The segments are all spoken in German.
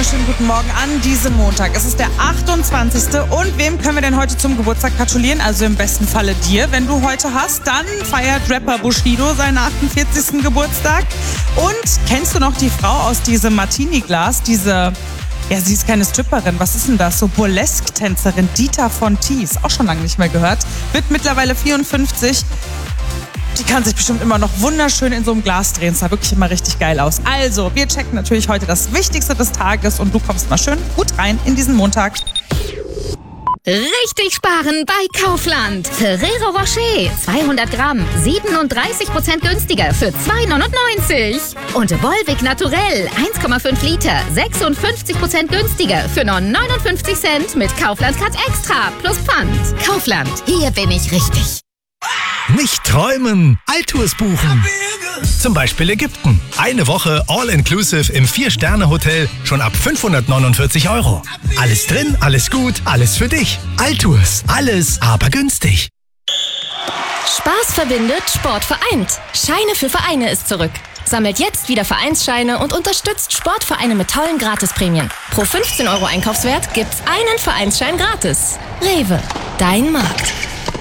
wunderschönen guten Morgen an diesem Montag. Es ist der 28. Und wem können wir denn heute zum Geburtstag gratulieren? Also im besten Falle dir, wenn du heute hast. Dann feiert Rapper Bushido seinen 48. Geburtstag. Und kennst du noch die Frau aus diesem Martini-Glas? Sie ist keine Stripperin. Was ist denn das? So Burlesque-Tänzerin Dita Von Teese. Auch schon lange nicht mehr gehört. Wird mittlerweile 54. Die kann sich bestimmt immer noch wunderschön in so einem Glas drehen. Es sah wirklich immer richtig geil aus. Also, wir checken natürlich heute das Wichtigste des Tages und du kommst mal schön gut rein in diesen Montag. Richtig sparen bei Kaufland. Ferrero Rocher 200 Gramm, 37% günstiger für 2,99. Und Volvic Naturell 1,5 Liter, 56% günstiger für nur 59 Cent mit Kaufland Cut Extra plus Pfand. Kaufland, hier bin ich richtig. Nicht träumen, Altours buchen. Zum Beispiel Ägypten. Eine Woche All-Inclusive im 4-Sterne-Hotel schon ab 549 €. Alles drin, alles gut, alles für dich. Altours, alles aber günstig. Spaß verbindet, Sport vereint. Scheine für Vereine ist zurück. Sammelt jetzt wieder Vereinsscheine und unterstützt Sportvereine mit tollen Gratisprämien. Pro 15 € Einkaufswert gibt's einen Vereinsschein gratis. Rewe, dein Markt.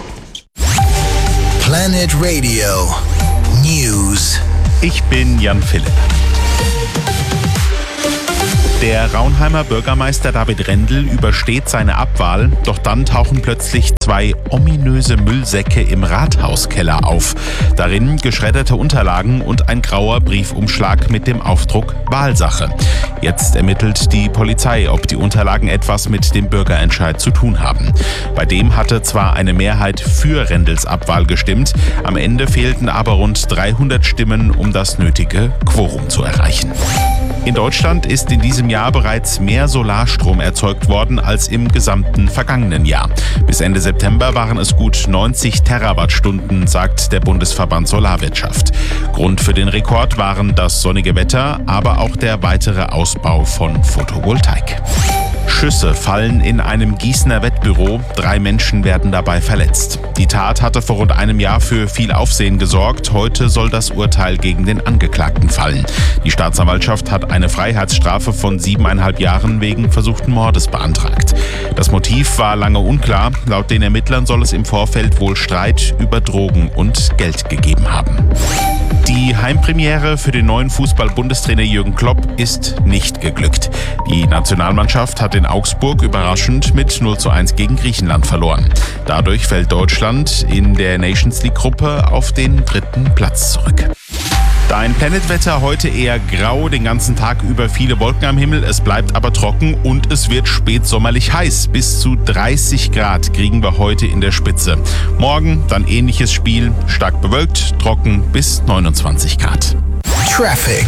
Planet Radio News. Ich bin Jan Philipp. Der Raunheimer Bürgermeister David Rendel übersteht seine Abwahl, doch dann tauchen plötzlich 2 ominöse Müllsäcke im Rathauskeller auf. Darin geschredderte Unterlagen und ein grauer Briefumschlag mit dem Aufdruck Wahlsache. Jetzt ermittelt die Polizei, ob die Unterlagen etwas mit dem Bürgerentscheid zu tun haben. Bei dem hatte zwar eine Mehrheit für Rendels Abwahl gestimmt, am Ende fehlten aber rund 300 Stimmen, um das nötige Quorum zu erreichen. In Deutschland ist in diesem Jahr bereits mehr Solarstrom erzeugt worden als im gesamten vergangenen Jahr. Bis Ende September waren es gut 90 Terawattstunden, sagt der Bundesverband Solarwirtschaft. Grund für den Rekord waren das sonnige Wetter, aber auch der weitere Ausbau von Photovoltaik. Schüsse fallen in einem Gießener Wettbüro. 3 Menschen werden dabei verletzt. Die Tat hatte vor rund einem Jahr für viel Aufsehen gesorgt. Heute soll das Urteil gegen den Angeklagten fallen. Die Staatsanwaltschaft hat eine Freiheitsstrafe von 7,5 Jahren wegen versuchten Mordes beantragt. Das Motiv war lange unklar. Laut den Ermittlern soll es im Vorfeld wohl Streit über Drogen und Geld gegeben haben. Die Heimpremiere für den neuen Fußball-Bundestrainer Jürgen Klopp ist nicht geglückt. Die Nationalmannschaft hat in Augsburg überraschend mit 0:1 gegen Griechenland verloren. Dadurch fällt Deutschland in der Nations League-Gruppe auf den 3. Platz zurück. Dein Planetwetter heute eher grau, den ganzen Tag über viele Wolken am Himmel, es bleibt aber trocken und es wird spätsommerlich heiß. Bis zu 30 Grad kriegen wir heute in der Spitze. Morgen dann ähnliches Spiel, stark bewölkt, trocken bis 29 Grad. Traffic.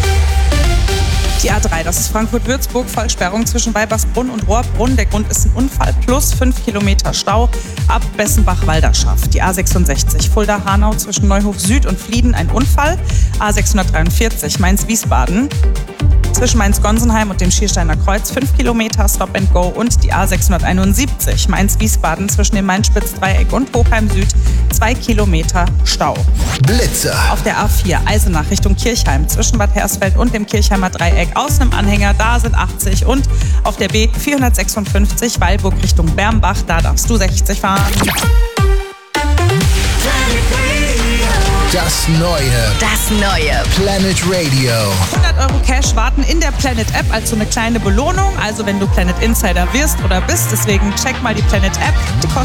Die A3, das ist Frankfurt-Würzburg, Vollsperrung zwischen Weibersbrunn und Rohrbrunn. Der Grund ist ein Unfall plus 5 Kilometer Stau ab Bessenbach-Walderschaft. Die A66, Fulda-Hanau zwischen Neuhof Süd und Flieden ein Unfall. A643, Mainz-Wiesbaden. Zwischen Mainz-Gonsenheim und dem Schiersteiner Kreuz 5 Kilometer Stop and Go und die A671 Mainz-Wiesbaden zwischen dem Main-Spitz-Dreieck und Hochheim Süd 2 Kilometer Stau. Blitzer. Auf der A4 Eisenach Richtung Kirchheim zwischen Bad Hersfeld und dem Kirchheimer Dreieck aus einem Anhänger, da sind 80 und auf der B 456 Weilburg Richtung Bermbach, da darfst du 60 fahren. Das neue Planet Radio. 100 € Cash warten in der Planet App als so eine kleine Belohnung. Also wenn du Planet Insider wirst oder bist. Deswegen check mal die Planet App. Die kostet